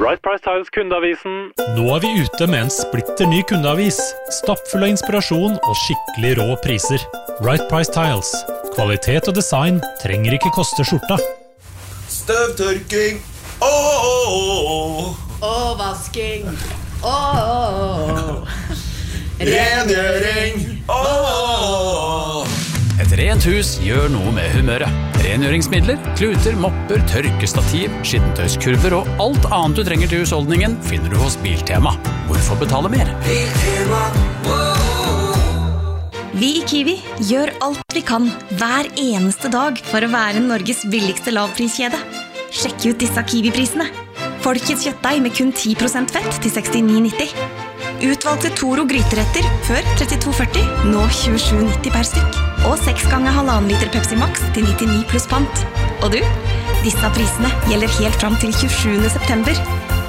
Right Price Tiles kundeavisen. Nå vi ute med en splitter ny kundeavis. Stappfull av inspirasjon og skikkelig rå priser. Right Price Tiles. Kvalitet og design trenger ikke koste skjorta. Støvtørking. Og vasking. Rengjøring. Et rent hus gjør noe med humøret. Rengjøringsmidler, kluter, mopper, tørkestativ, skittentøyskurver og alt annet du trenger til husholdningen finner du hos Biltema. Hvorfor betale mer? Biltema. Vi I Kiwi gjør alt vi kan hver eneste dag for å være Norges billigste lavpriskjede. Sjekk ut disse Kiwi-prisene. Folkets kjøttdeig med kun 10% fett til 69,90. Utvalgte Toro gryteretter før 32,40, nå 27,90 per stykk. Og 6 ganger 1,5 liter Pepsi Max til 99 pluss pant. Og du, disse prisene gjelder helt fram til 27. september.